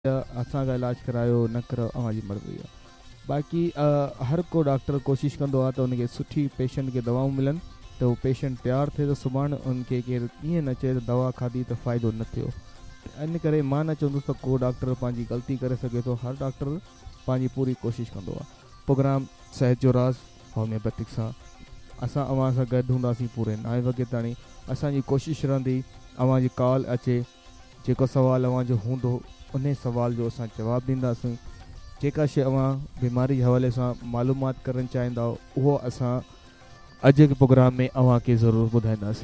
असांखां इलाज करायो न करायो अव्हांजी मर्ज़ी आहे। बाक़ी हर को डॉक्टर कोशिशि कंदो आहे त उनखे सुठी पेशेंट खे दवाऊं मिलनि त उहो पेशेंट तयारु थिए त सुभाणे उनखे केरु ईअं न चए त दवा खाधी त फ़ाइदो न थियो। इन करे मां न चवंदुसि त को डॉक्टर पंहिंजी ग़लती करे सघे थो। हर डॉक्टर पंहिंजी पूरी कोशिशि कंदो आहे। प्रोग्राम सिहत जो राज़ होम्योपैथिक सां असां अव्हां सां गॾु हूंदासीं पूरे 9 वॻे ताणी। असांजी कोशिशि रहंदी अव्हांजी कॉल अचे, जेको सुवालु अव्हांजो हूंदो उन सुवाल जो असां जवाबु ॾींदासीं। जेका शइ अव्हां बीमारी जे हवाले सां मालूमात करणु चाहींदा उहो असां अॼु जे प्रोग्राम में अव्हांखे ज़रूरु ॿुधाईंदासीं।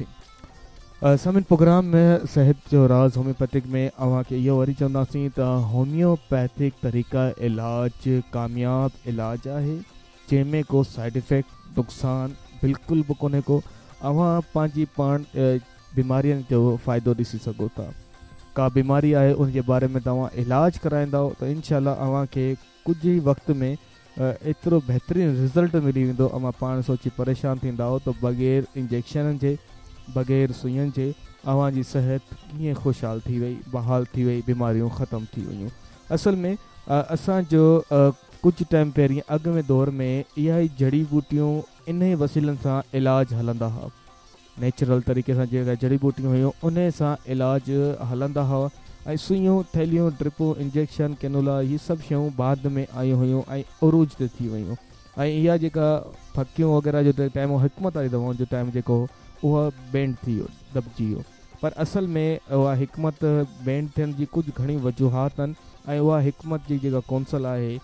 सभिनि प्रोग्राम में सिहत जो राज़ होम्योपैथिक में अव्हांखे इहो वरी चवंदासीं त होम्योपैथिक तरीक़ा इलाज कामयाबु इलाजु आहे, जंहिंमें को साइड इफ़ेक्ट नुक़सानु बिल्कुलु बि कोन्हे को। अव्हां पंहिंजी पाण बीमारियुनि जो फ़ाइदो ॾिसी सघो था। का बीमारी आहे उनजे बारे में तव्हां इलाजु कराईंदव त इनशाला अव्हांखे कुझु ई वक़्त में एतिरो बहितरीनु रिज़ल्ट मिली वेंदो। अव्हां पाण सोची परेशान थींदा त बग़ैर इंजेक्शननि जे बग़ैर सुइयुनि जे अव्हांजी सिहत कीअं ख़ुशहाल थी वई, बहाल थी वई, बीमारियूं ख़तमु थी वयूं। असल में असांजो कुझु टाइम पहिरीं अॻु में दौर में इहा ई जड़ी बूटियूं इन ई वसीलनि सां इलाजु हलंदा हुआ। नेचुरल तरीक़े सां जेका जड़ी बूटियूं हुयूं उन सां इलाजु हलंदा हुआ। ऐं सुइयूं, थैलियूं, ड्रिपूं, इंजेक्शन, कैनुला इहे सभु शयूं बाद में आयूं हुयूं ऐं उरूज ते थी वयूं। ऐं इहा जेका फकियूं वग़ैरह जो टाइम हिकमत वारी दवाउनि जो टाइम जेको उहा बैंड थी वियो, दॿिजी वियो। पर असल में उहा हिकमत बैंड थियण जी कुझु घणी वजूहात आहिनि ऐं उहा हिकमत जी जेका कौंसल आहे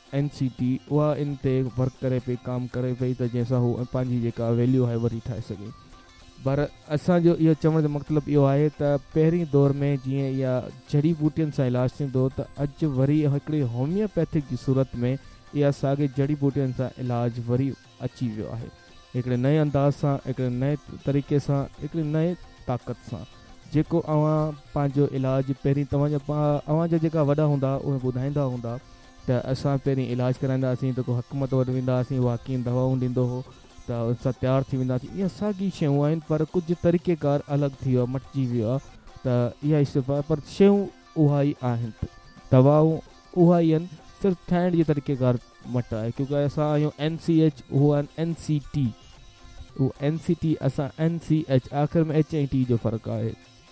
NCT उहा इन ते वर्क करे पई, काम करे पई त जंहिंसां हू पंहिंजी जेका वैल्यू आहे वरी ठाहे सघे। पर असांजो इहो चवण जो मतिलबु इहो आहे त पहिरीं दौर में जीअं इहा जड़ी बूटियुनि सां इलाजु थींदो त अॼु वरी हिकिड़ी होम्योपैथिक जी सूरत में इहा साॻे जड़ी बूटियुनि सां इलाजु वरी अची वियो आहे। हिकिड़े नए अंदाज़ सां, हिकिड़े नए तरीक़े सां, हिकिड़ी नए ताक़त सां, जेको अव्हां पंहिंजो इलाजु पहिरीं अव्हांजा जेका वॾा हूंदा उहे ॿुधाईंदा हूंदा त असां पहिरीं इलाजु कराईंदासीं त को हकमत वटि वेंदा हुआसीं, उहा कीअं दवाऊं ॾींदो हो त असां तयारु थी वेंदासीं। इहे साॻी शयूं आहिनि पर कुझु तरीक़ेकार अलॻि थी वियो आहे, मटिजी वियो आहे। त इहा ई सिर्फ़ु पर शयूं उहा ई आहिनि, दवाऊं उहा ई आहिनि, सिर्फ़ु ठाहिण जी तरीक़ेकार मट आहे। क्योंकि असां आहियूं NCH, उहो आहिनि NCT, उहो NCT, असां NCH, आख़िर में H ऐं T जो फ़र्क़ु आहे।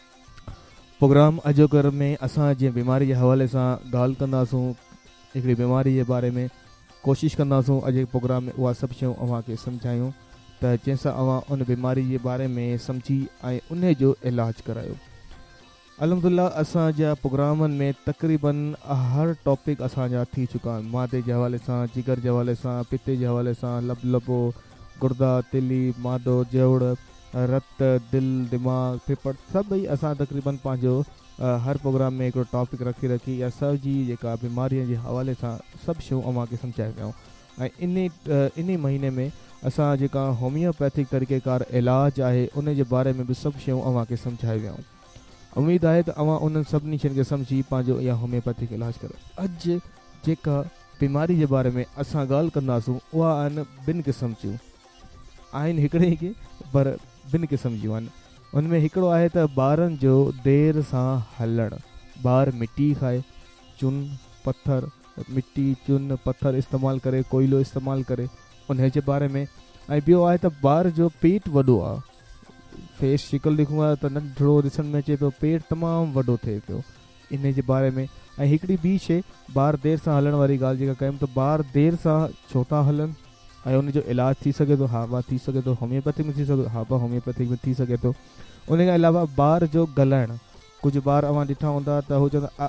प्रोग्राम अॼोकर में असां जीअं बीमारी जे हवाले सां ॻाल्हि कंदासूं, हिकिड़ी बीमारी जे बारे में कोशिशि कंदासूं अॼु जे प्रोग्राम में उहा सभु शयूं अव्हांखे सम्झायूं त जंहिंसां अव्हां उन बीमारी जे बारे में सम्झी ऐं उन जो इलाजु करायो। अल्हम्दुलिल्लाह असांजा प्रोग्रामनि में तक़रीबन हर टॉपिक असांजा थी चुका आहिनि। मादे जे हवाले सां, जिगर जे हवाले सां, पिते जे हवाले सां, लबो, गुर्दा, तिली, मादो, जवड़, रत, दिलि, दिमाग़, फेफड़ सभई असां तक़रीबन पंहिंजो हर प्रोग्राम में हिकिड़ो टॉपिक रखी या सभ जी जेका बीमारीअ जे हवाले सां सभु शयूं अव्हांखे सम्झाए वियूं। ऐं इन महीने में असां जेका होम्योपैथिक तरीक़ेकार इलाजु आहे उन जे बारे में बि सभु शयूं अव्हांखे सम्झाए वियूं। उमेदु आहे त अव्हां उन्हनि सभिनी शयुनि खे सम्झी पंहिंजो इहा होम्योपैथिक इलाजु करो। अॼु जेका बीमारी जे बारे में असां ॻाल्हि कंदासूं उहा आहिनि ॿिनि क़िस्म जूं आहिनि, हिकिड़े ई पर ॿिनि क़िस्म जूं आहिनि। उनमें हिकिड़ो आहे त ॿारनि जो देरि सां हलणु। ॿार मिटी खाए, चुन पथर, मिटी चुन पथर इस्तेमालु करे, कोयलो इस्तेमालु करे, उन जे बारे में। ऐं ॿियो आहे त ॿार जो पेट वॾो आहे, फेस शिकल ॾिसूं आहे त नंढड़ो ॾिसण में अचे पियो, पेट तमामु वॾो थिए पियो, इन जे बारे में। ऐं हिकिड़ी ॿी शइ ॿार देरि सां हलण वारी ॻाल्हि जेका कयूं त ॿार देरि सां छो था हलनि ऐं उनजो इलाजु थी सघे थो, हा थी सघे थो, होम्योपैथिक में थी सघे थो, हा होम्योपैथिक में थी सघे थो। उन खां अलावा ॿार जो ॻाल्हाइणु, कुझु ॿार अव्हां ॾिठा हूंदा त हू चवंदा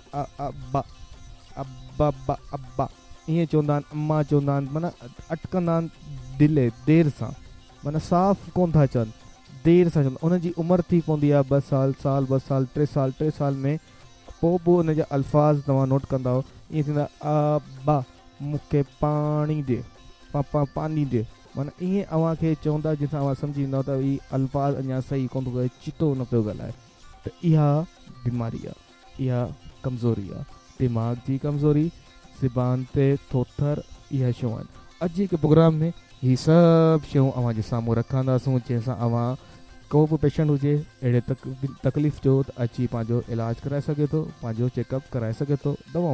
अब्बा ईअं चवंदा आहिनि, अम्मा चवंदा आहिनि, माना अटकंदा आहिनि देरि सां, माना साफ़ कोन था चवनि, देरि सां चवंदा। उनजी उमिरि थी पवंदी आहे 2 साल, 2 साल, 3 साल में, पोइ बि उन जा अल्फाज़ तव्हां नोट कंदा ईअं थींदा, अब्बा मूंखे पाणी ॾे, पापा पानी ॾे, माना ईअं अव्हांखे चवंदा जंहिंसां अव्हां सम्झी वेंदव त हीअ अल्फाज़ अञा सही कोन थो करे, चिटो न पियो ॻाल्हाए। त इहा बीमारी आहे, इहा कमज़ोरी आहे, दिमाग़ जी कमज़ोरी, ज़ुबान ते थोथर, इहा शयूं आहिनि। अॼु जे प्रोग्राम में हीअ सभु शयूं अव्हांजे साम्हूं रखंदासूं जंहिंसां अव्हां को बि पेशेंट हुजे अहिड़े तकलीफ़ जो त अची पंहिंजो इलाजु कराए सघे थो, पंहिंजो चेकअप कराए सघे थो, दवाऊं